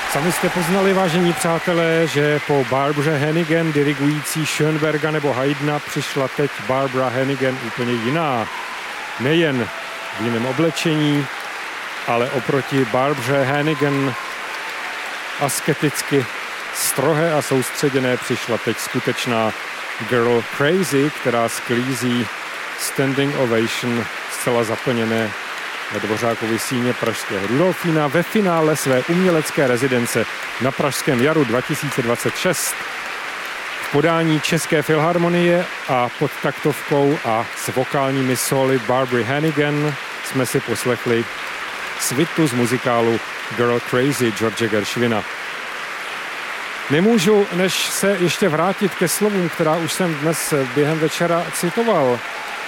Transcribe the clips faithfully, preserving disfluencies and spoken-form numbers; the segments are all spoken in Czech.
Sami jste poznali, vážení přátelé, že po Barbaře Hannigan, dirigující Schönberga nebo Haydna, přišla teď Barbara Hannigan úplně jiná. Nejen v jiném oblečení, ale oproti Barbaře Hannigan asketicky strohé a soustředěné přišla teď skutečná Girl Crazy, která sklízí standing ovation zcela zaplněné ve Dvořákově síně pražského Rudolfína ve finále své umělecké rezidence na Pražském jaru dva tisíce dvacet šest. V podání České filharmonie a pod taktovkou a s vokálními sóly Barbary Hannigan jsme si poslechli svitu z muzikálu Girl Crazy George Gershwina. Nemůžu, než se ještě vrátit ke slovům, která už jsem dnes během večera citoval.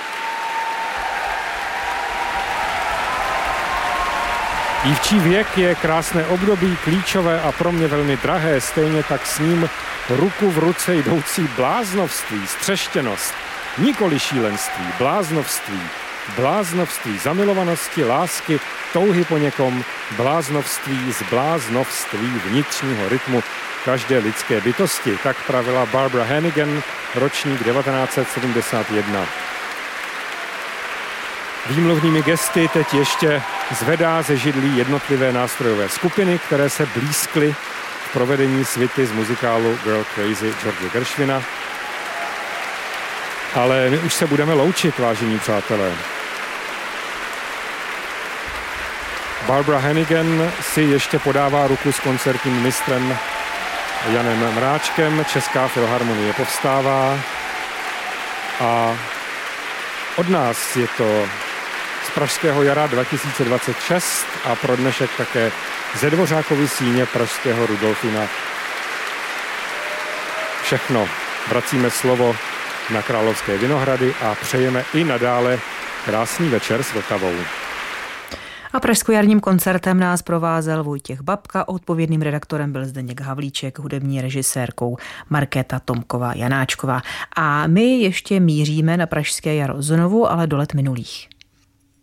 Dívčí věk je krásné období, klíčové a pro mě velmi drahé, stejně tak s ním ruku v ruce jdoucí bláznovství, střeštěnost, nikoli šílenství, bláznovství, bláznovství zamilovanosti, lásky, touhy po někom, bláznovství z bláznovství vnitřního rytmu každé lidské bytosti. Tak pravila Barbara Hannigan, ročník devatenáct set sedmdesát jedna. Výmluvnými gesty teď ještě zvedá ze židlí jednotlivé nástrojové skupiny, které se blízkly v provedení svity z muzikálu Girl Crazy George Gershwina. Ale my už se budeme loučit, vážení přátelé. Barbara Hannigan si ještě podává ruku s koncertním mistrem Janem Mráčkem. Česká filharmonie povstává a od nás je to z Pražského jara dva tisíce dvacet šest a pro dnešek také ze Dvořákovy síně pražského Rudolfína všechno. Vracíme slovo na Královské Vinohrady a přejeme i nadále krásný večer s Vltavou. A pražskojarním koncertem nás provázel Vojtěch Babka, odpovědným redaktorem byl Zdeněk Havlíček, hudební režisérkou Markéta Tomková Janáčková. A my ještě míříme na Pražské jaro znovu, ale do let minulých.